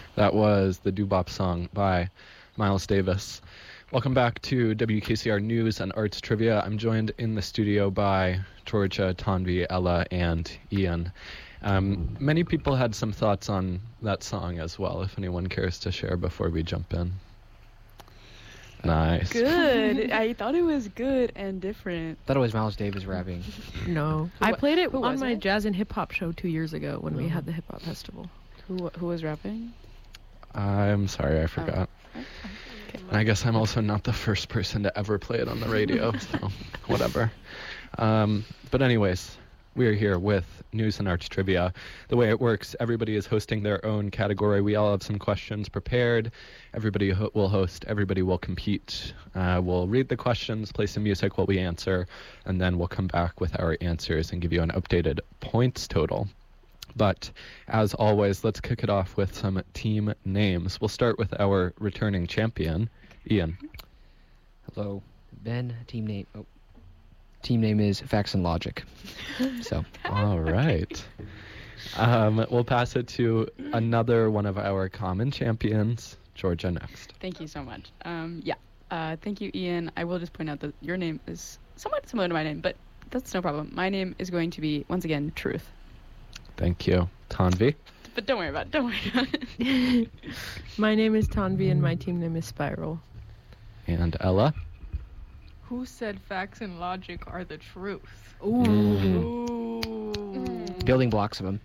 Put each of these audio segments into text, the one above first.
That was the Doo-Bop song by Miles Davis. Welcome back to WKCR News and Arts Trivia. I'm joined in the studio by Georgia, Tanvi, Ella, and Ian. Many people had some thoughts on that song as well, if anyone cares to share before we jump in. Nice. Good. I thought it was good and different. Thought it was Miles Davis rapping. No. I played it on my it? jazz and hip-hop show 2 years ago when we had the hip-hop festival. Who was rapping? I'm sorry, I forgot. Okay. And I guess I'm also not the first person to ever play it on the radio, so whatever. But anyways, we are here with News and Arts Trivia. The way it works, everybody is hosting their own category. We all have some questions prepared. Everybody will host. Everybody will compete. We'll read the questions, play some music while we answer, and then we'll come back with our answers and give you an updated points total. But as always, let's kick it off with some team names. We'll start with our returning champion, Ian. Hello, Ben. Team name is Facts and Logic. So, all right. We'll pass it to another one of our common champions, Georgia, next. Thank you so much. Thank you, Ian. I will just point out that your name is somewhat similar to my name, but that's no problem. My name is going to be, once again, Truth. Thank you. Tanvi? But don't worry about it. My name is Tanvi and my team name is Spiral. And Ella? Who said facts and logic are the truth? Ooh. Building blocks of them.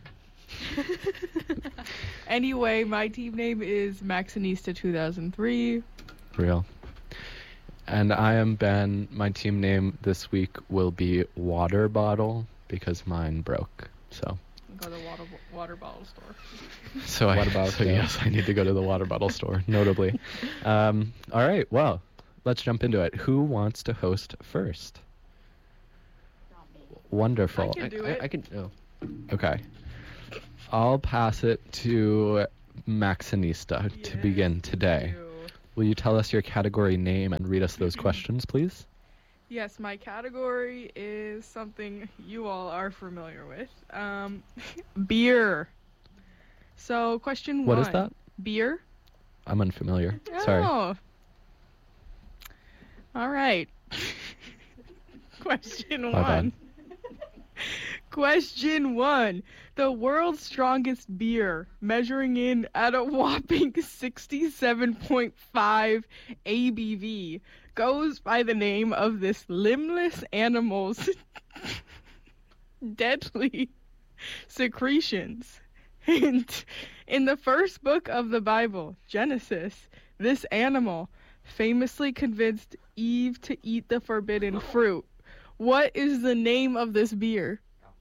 Anyway, my team name is Maxinista 2003. Real. And I am Ben. My team name this week will be Water Bottle because mine broke. So. Go to the water bottle store. So yes, I need to go to the water bottle store, notably. All right, well, let's jump into it. Who wants to host first? Wonderful. I can do it. I can. Oh. Okay. I'll pass it to Maxinista to begin today. Will you tell us your category name and read us those questions, please? Yes, my category is something you all are familiar with. Beer. So, question one. What is that? Beer. I'm unfamiliar. Sorry. Oh. All right. Question My one. Question one. The world's strongest beer, measuring in at a whopping 67.5 ABV, goes by the name of this limbless animal's deadly secretions. And in the first book of the Bible, Genesis, this animal famously convinced Eve to eat the forbidden fruit. What is the name of this beer?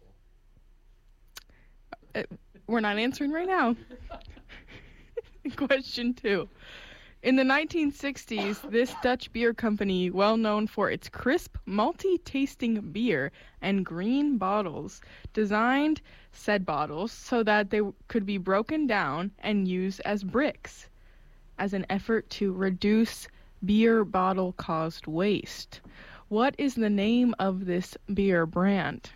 We're not answering right now. Question two. In the 1960s, this Dutch beer company, well known for its crisp, malty-tasting beer and green bottles, designed said bottles so that they could be broken down and used as bricks, as an effort to reduce beer bottle-caused waste. What is the name of this beer brand?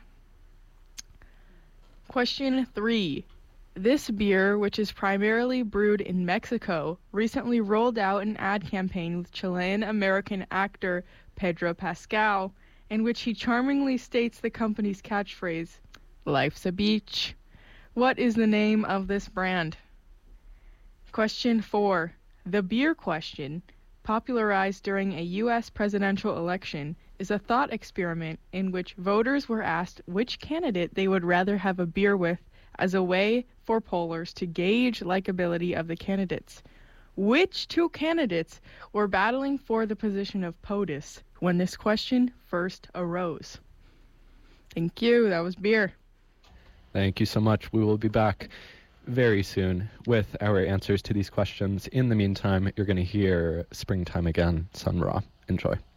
Question 3. This beer, which is primarily brewed in Mexico, recently rolled out an ad campaign with Chilean-American actor Pedro Pascal, in which he charmingly states the company's catchphrase, "Life's a beach." What is the name of this brand? Question 4. The beer question, popularized during a U.S. presidential election, is a thought experiment in which voters were asked which candidate they would rather have a beer with as a way for pollers to gauge likability of the candidates. Which two candidates were battling for the position of POTUS when this question first arose? Thank you. That was beer. Thank you so much. We will be back very soon with our answers to these questions. In the meantime, you're going to hear Springtime Again, Sun Ra. Enjoy.